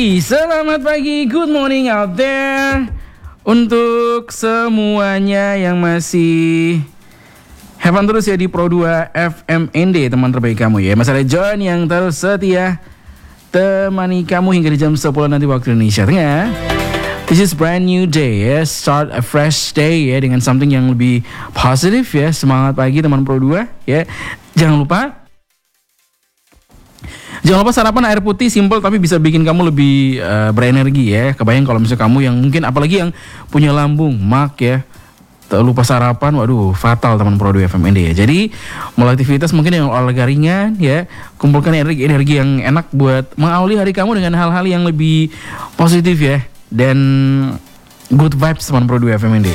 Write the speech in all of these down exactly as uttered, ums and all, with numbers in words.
pagi, selamat pagi, good morning out there. Untuk semuanya yang masih have fun terus ya di Pro dua F M N D, teman terbaik kamu ya. Mas ada John yang terus setia temani kamu hingga di jam sepuluh nanti waktu Indonesia Tengah. This is brand new day ya, start a fresh day ya, dengan something yang lebih positif ya. Semangat pagi teman Pro dua ya. Jangan lupa Jangan lupa sarapan air putih, simple tapi bisa bikin kamu lebih uh, berenergi ya. Kebayang kalau misalnya kamu yang mungkin apalagi yang punya lambung mak ya, tak lupa sarapan, waduh fatal teman Pro dua F M N D ya. Jadi mulai aktivitas mungkin yang olahraga ringan ya, kumpulkan energi-energi yang enak buat mengawali hari kamu dengan hal-hal yang lebih positif ya, dan good vibes teman Pro dua F M N D.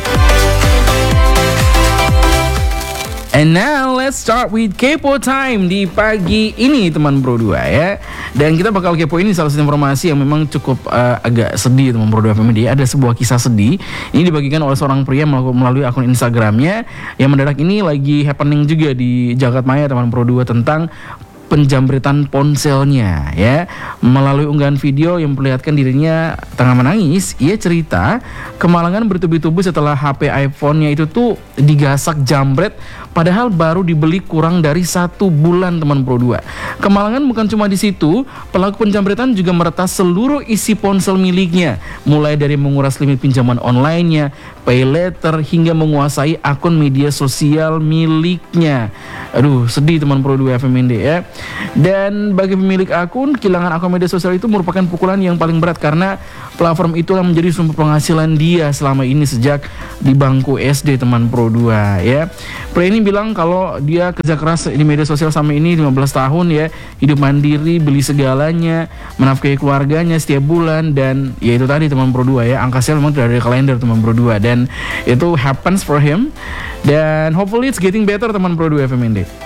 And now let's start with Kepo Time di pagi ini teman Pro dua ya. Dan kita bakal kepo ini salah satu informasi yang memang cukup uh, agak sedih teman Pro dua F M D. Ada sebuah kisah sedih. Ini dibagikan oleh seorang pria melalui akun Instagramnya yang mendadak ini lagi happening juga di jagat maya teman Pro dua tentang penjamretan ponselnya ya. Melalui unggahan video yang memperlihatkan dirinya tengah menangis, ia cerita kemalangan bertubi-tubi setelah H P iPhone-nya itu tuh digasak jambret padahal baru dibeli kurang dari satu bulan teman Pro dua. Kemalangan bukan cuma di situ, pelaku penjambretan juga meretas seluruh isi ponsel miliknya, mulai dari menguras limit pinjaman online-nya, pay letter, hingga menguasai akun media sosial miliknya. Aduh, sedih teman Pro dua F M N D ya. Dan bagi pemilik akun, kehilangan akun media sosial itu merupakan pukulan yang paling berat karena platform itu yang menjadi sumber penghasilan dia selama ini sejak di bangku S D teman Pro dua ya. Pria ini bilang kalau dia kerja keras di media sosial sama ini lima belas tahun ya, hidup mandiri, beli segalanya, menafkahi keluarganya setiap bulan, dan ya itu tadi teman Pro dua ya, angka sel memang tidak ada kalender teman Pro dua, dan itu happens for him, dan hopefully it's getting better teman Pro dua F M N D.